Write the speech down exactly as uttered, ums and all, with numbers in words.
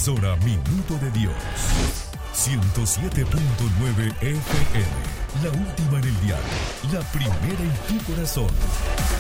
Emisora Minuto de Dios. ciento siete punto nueve F M. La última en el dial. La primera en tu corazón.